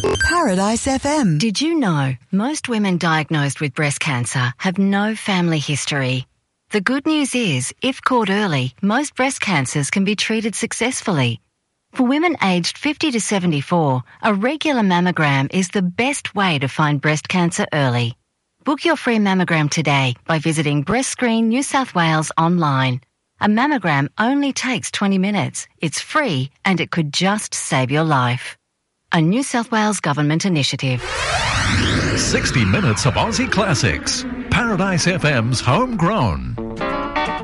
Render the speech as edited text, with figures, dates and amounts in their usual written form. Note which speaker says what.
Speaker 1: Paradise FM.
Speaker 2: Did you know most women diagnosed with breast cancer have no family history? The good news is, if caught early, most breast cancers can be treated successfully. For women aged 50 to 74, a regular mammogram is the best way to find breast cancer early. Book your free mammogram today by visiting Breast Screen New South Wales online. A mammogram only takes 20 minutes. It's free and it could just save your life. A New South Wales Government initiative.
Speaker 3: 60 minutes of Aussie classics. Paradise FM's Homegrown.